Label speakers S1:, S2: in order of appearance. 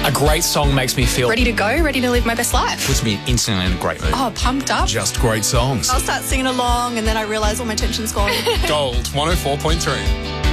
S1: A great song makes me feel
S2: Ready to go, ready to live my best life.
S3: Puts me instantly in a great mood.
S2: Oh, pumped up.
S4: Just great songs.
S5: I'll start singing along and then I realise all my tension's gone.
S4: Gold 104.3.